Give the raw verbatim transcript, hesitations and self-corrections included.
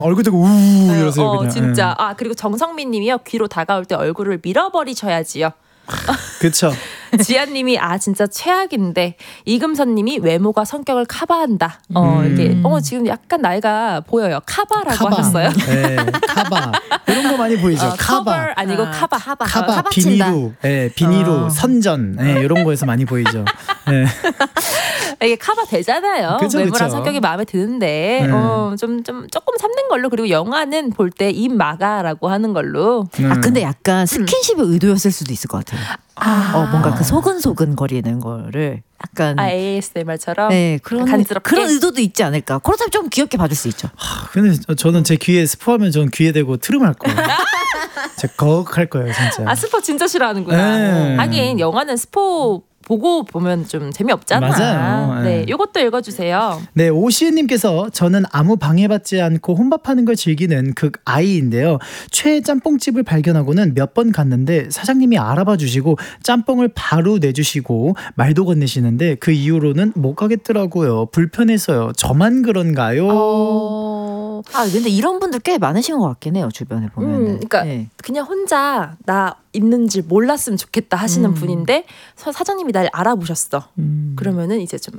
얼굴 대고 우 이러세요 어, 그냥. 진짜. 네. 아 그리고 정성민님이요. 귀로 다가올 때 얼굴을 밀어버리셔야지요. 그렇죠. 지아님이 아 진짜 최악인데 이금선님이 외모가 성격을 카바한다. 어 음. 이게 어 지금 약간 나이가 보여요. 카바라고 카바. 하셨어요. 네, 카바 이런 거 많이 보이죠. 어, 카바, 커버 아니고 아, 카바. 카바. 카바, 카바 비니루, 예, 비니루, 어. 선전, 예, 이런 거에서 많이 보이죠. 예. 이게 카바 되잖아요. 그쵸, 외모랑 그쵸. 성격이 마음에 드는데 네. 어, 좀, 좀 조금 참는 걸로. 그리고 영화는 볼 때 입 마가라고 하는 걸로. 아 음. 근데 약간 스킨십의 의도였을 수도 있을 것 같아요. 아, 어 뭔가 그 소근소근 거리는 거를 약간 아, 에이에스엠알처럼 네 그런 간지럽게. 그런 의도도 있지 않을까. 그렇다면 좀 귀엽게 봐줄 수 있죠. 근데 저는 제 귀에 스포하면 전 귀에 대고 트름할 거예요. 제가 거할 거예요 진짜. 아 스포 진짜 싫어하는구나. 네. 하긴 영화는 스포 보고 보면 좀 재미없잖아. 맞아요. 네, 네. 요것도 읽어주세요. 네, 오시은님께서 저는 아무 방해받지 않고 혼밥하는 걸 즐기는 극 아이인데요. 최애 짬뽕집을 발견하고는 몇 번 갔는데 사장님이 알아봐 주시고 짬뽕을 바로 내주시고 말도 건네시는데 그 이후로는 못 가겠더라고요. 불편해서요. 저만 그런가요? 어... 아 근데 이런 분들 꽤 많으신 것 같긴 해요 주변에 보면은. 음, 그러니까 네. 그냥 혼자 나 있는지 몰랐으면 좋겠다 하시는 음. 분인데 서- 사장님이 날 알아보셨어. 음. 그러면은 이제 좀